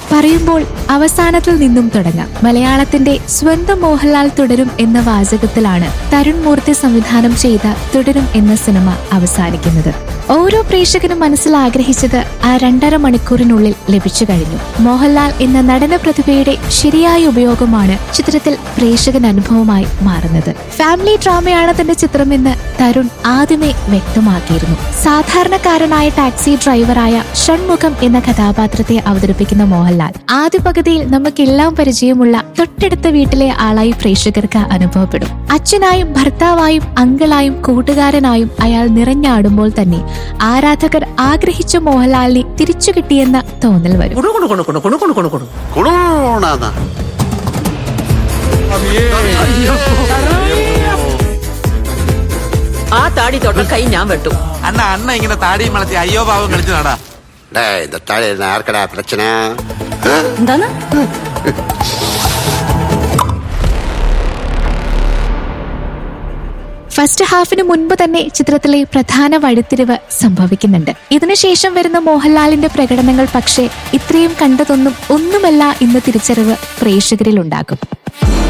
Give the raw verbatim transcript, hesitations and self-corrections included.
പറയുമ്പോൾ അവസാനത്തിൽ നിന്നും തുടങ്ങാം. മലയാളത്തിന്റെ സ്വന്തം മോഹൻലാൽ തുടരും എന്ന വാചകത്തിലാണ് തരുൺ മൂർത്തി സംവിധാനം ചെയ്ത തുടരും എന്ന സിനിമ അവസാനിക്കുന്നത്. ഓരോ പ്രേക്ഷകനും മനസ്സിൽ ആഗ്രഹിച്ചത് ആ രണ്ടര മണിക്കൂറിനുള്ളിൽ ലഭിച്ചു കഴിഞ്ഞു. മോഹൻലാൽ എന്ന നടന പ്രതിഭയുടെ ശരിയായ ഉപയോഗമാണ് ചിത്രത്തിൽ പ്രേക്ഷകൻ അനുഭവമായി മാറുന്നത്. ഫാമിലി ഡ്രാമയാണ് തന്റെ ചിത്രമെന്ന് തരുൺ ആദ്യമേ വ്യക്തമാക്കിയിരുന്നു. സാധാരണക്കാരനായ ടാക്സി ഡ്രൈവറായ ഷൺമുഖം എന്ന കഥാപാത്രത്തെ അവതരിപ്പിക്കുന്ന മോഹൻലാൽ ആദ്യ പകുതിയിൽ നമുക്കെല്ലാം പരിചയമുള്ള തൊട്ടടുത്ത വീട്ടിലെ ആളായി പ്രേക്ഷകർക്ക് അനുഭവപ്പെടും. അച്ഛനായും ഭർത്താവായും അങ്കിളായും കൂട്ടുകാരനായും അയാൾ നിറഞ്ഞാടുമ്പോൾ തന്നെ ആരാധകർ ആഗ്രഹിച്ച മോഹൻലാലിനെ തിരിച്ചു കിട്ടിയെന്ന തോന്നൽ വരും. ആ താടി തൊട്ട കൈ ഞാൻ വെട്ടും. അണ്ണ അണ്ണ ഇങ്ങനെ താടിയും വളർത്തി അയ്യോ പാവം കളിച്ചു നടാ. ആർക്കടാ പ്രശ്ന? എന്താണ്? ഫസ്റ്റ് ഹാഫിന് മുൻപ് തന്നെ ചിത്രത്തിലെ പ്രധാന വഴിത്തിരിവ് സംഭവിക്കുന്നുണ്ട്. ഇതിനുശേഷം വരുന്ന മോഹൻലാലിന്റെ പ്രകടനങ്ങൾ പക്ഷേ ഇത്രയും കണ്ടതൊന്നും ഒന്നുമല്ല എന്ന തിരിച്ചറിവ് പ്രേക്ഷകരിൽ ഉണ്ടാകും.